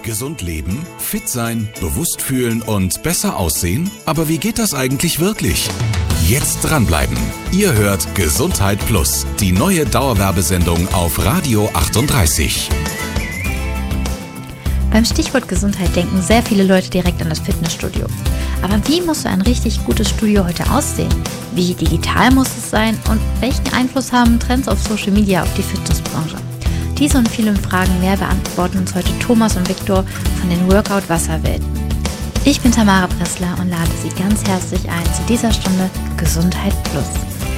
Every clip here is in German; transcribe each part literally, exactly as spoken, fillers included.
Gesund leben, fit sein, bewusst fühlen und besser aussehen? Aber wie geht das eigentlich wirklich? Jetzt dranbleiben. Ihr hört Gesundheit Plus, die neue Dauerwerbesendung auf Radio achtunddreißig. Beim Stichwort Gesundheit denken sehr viele Leute direkt an das Fitnessstudio. Aber wie muss so ein richtig gutes Studio heute aussehen? Wie digital muss es sein? Und welchen Einfluss haben Trends auf Social Media auf die Fitnessbranche? Diese und viele Fragen mehr beantworten uns heute Thomas und Viktor von den Workout Wasserwelten. Ich bin Tamara Pressler und lade Sie ganz herzlich ein zu dieser Stunde Gesundheit Plus.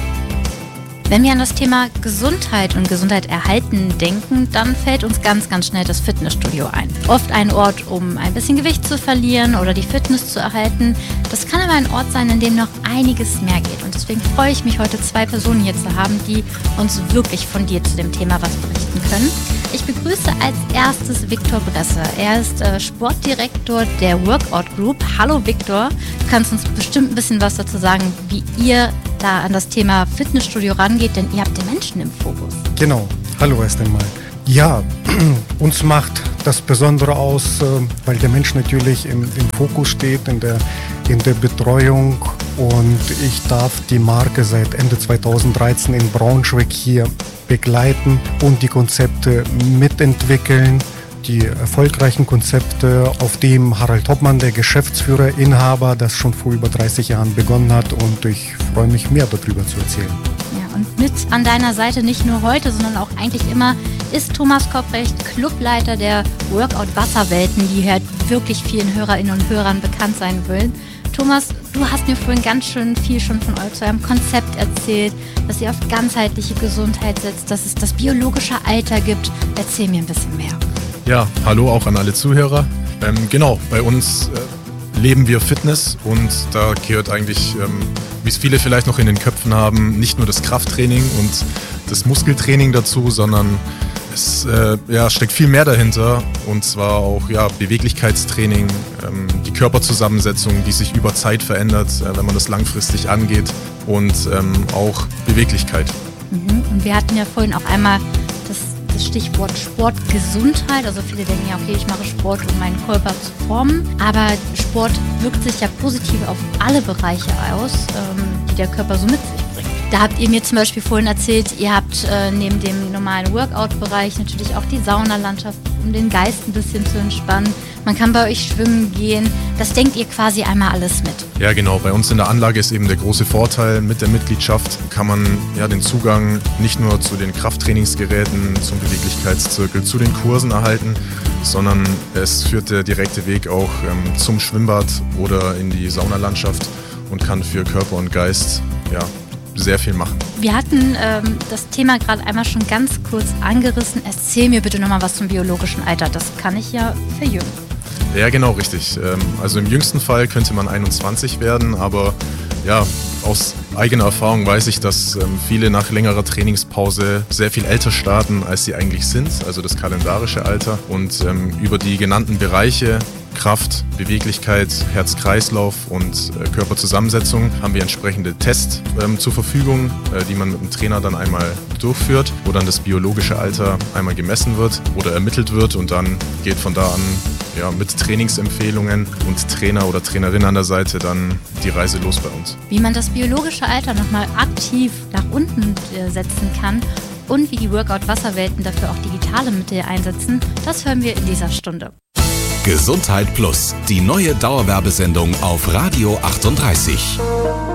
Wenn wir an das Thema Gesundheit und Gesundheit erhalten denken, dann fällt uns ganz, ganz schnell das Fitnessstudio ein. Oft ein Ort, um ein bisschen Gewicht zu verlieren oder die Fitness zu erhalten. Das kann aber ein Ort sein, in dem noch einiges mehr geht. Und deswegen freue ich mich, heute zwei Personen hier zu haben, die uns wirklich fundiert zu dem Thema was berichten können. Ich begrüße als erstes Viktor Bresse. Er ist äh, Sportdirektor der Workout Group. Hallo Viktor, du kannst uns bestimmt ein bisschen was dazu sagen, wie ihr da an das Thema Fitnessstudio rangeht, denn ihr habt den Menschen im Fokus. Genau, hallo erst einmal. Ja, uns macht das Besondere aus, weil der Mensch natürlich im, im Fokus steht, in der, in der Betreuung, und ich darf die Marke seit Ende zweitausenddreizehn in Braunschweig hier begleiten und die Konzepte mitentwickeln. Die erfolgreichen Konzepte, auf dem Harald Hoppmann, der Geschäftsführer, Inhaber, das schon vor über dreißig Jahren begonnen hat, und ich freue mich, mehr darüber zu erzählen. Ja, und mit an deiner Seite, nicht nur heute, sondern auch eigentlich immer, ist Thomas Kopprecht, Clubleiter der Workout Wasserwelten, die halt wirklich vielen Hörerinnen und Hörern bekannt sein will. Thomas, du hast mir vorhin ganz schön viel schon von eurem Konzept erzählt, dass ihr auf ganzheitliche Gesundheit setzt, dass es das biologische Alter gibt. Erzähl mir ein bisschen mehr. Ja, hallo auch an alle Zuhörer. Ähm, genau, bei uns äh, leben wir Fitness, und da gehört eigentlich, ähm, wie es viele vielleicht noch in den Köpfen haben, nicht nur das Krafttraining und das Muskeltraining dazu, sondern es äh, ja, steckt viel mehr dahinter, und zwar auch ja, Beweglichkeitstraining, ähm, die Körperzusammensetzung, die sich über Zeit verändert, äh, wenn man das langfristig angeht, und ähm, auch Beweglichkeit. Mhm. Und wir hatten ja vorhin auch einmal das Das Stichwort Sportgesundheit. Also viele denken ja, okay, ich mache Sport, um meinen Körper zu formen. Aber Sport wirkt sich ja positiv auf alle Bereiche aus, ähm, die der Körper so mit sich bringt. Da habt ihr mir zum Beispiel vorhin erzählt, ihr habt äh, neben dem normalen Workout-Bereich natürlich auch die Saunalandschaft, um den Geist ein bisschen zu entspannen. Man kann bei euch schwimmen gehen. Das denkt ihr quasi einmal alles mit. Ja, genau. Bei uns in der Anlage ist eben der große Vorteil, mit der Mitgliedschaft kann man ja den Zugang nicht nur zu den Krafttrainingsgeräten, zum Beweglichkeitszirkel, zu den Kursen erhalten, sondern es führt der direkte Weg auch ähm, zum Schwimmbad oder in die Saunalandschaft und kann für Körper und Geist ja, sehr viel machen. Wir hatten ähm, das Thema gerade einmal schon ganz kurz angerissen. Erzähl mir bitte nochmal was zum biologischen Alter. Das kann ich ja verjüngen. Ja, genau, richtig. Also im jüngsten Fall könnte man einundzwanzig werden, aber ja, aus eigener Erfahrung weiß ich, dass viele nach längerer Trainingspause sehr viel älter starten, als sie eigentlich sind, also das kalendarische Alter. Und ähm, über die genannten Bereiche Kraft, Beweglichkeit, Herz-Kreislauf und äh, Körperzusammensetzung haben wir entsprechende Tests ähm, zur Verfügung, äh, die man mit dem Trainer dann einmal durchführt, wo dann das biologische Alter einmal gemessen wird oder ermittelt wird, und dann geht von da an ja, mit Trainingsempfehlungen und Trainer oder Trainerin an der Seite dann die Reise los bei uns. Wie man das biologische Alter nochmal aktiv nach unten äh, setzen kann und wie die Workout Wasserwelten dafür auch digitale Mittel einsetzen, das hören wir in dieser Stunde. Gesundheit Plus, die neue Dauerwerbesendung auf Radio achtunddreißig.